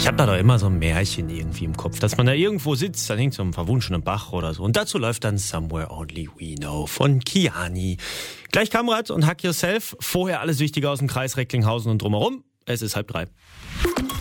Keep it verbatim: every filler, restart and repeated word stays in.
Ich habe da doch immer so ein Märchen irgendwie im Kopf, dass man da irgendwo sitzt, dann hängt so ein verwunschener Bach oder so. Und dazu läuft dann Somewhere Only We Know von Kiani. Gleich Kamerad und Hack Yourself. Vorher alles Wichtige aus dem Kreis Recklinghausen und drumherum. Es ist halb drei.